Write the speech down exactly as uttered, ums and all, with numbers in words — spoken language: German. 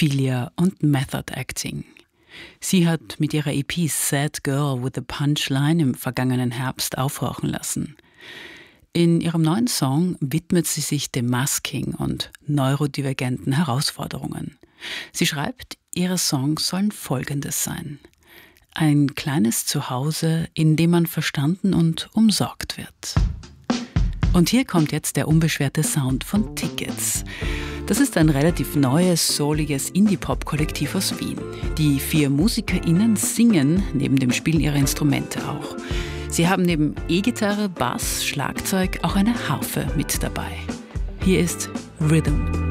Ophelia und Method Acting. Sie hat mit ihrer E P Sad Girl with a Punchline im vergangenen Herbst aufhorchen lassen. In ihrem neuen Song widmet sie sich dem Masking und neurodivergenten Herausforderungen. Sie schreibt, ihre Songs sollen Folgendes sein: Ein kleines Zuhause, in dem man verstanden und umsorgt wird. Und hier kommt jetzt der unbeschwerte Sound von Tickets. Das ist ein relativ neues, souliges Indie-Pop-Kollektiv aus Wien. Die vier MusikerInnen singen neben dem Spielen ihrer Instrumente auch. Sie haben neben E-Gitarre, Bass, Schlagzeug auch eine Harfe mit dabei. Hier ist Rhythm.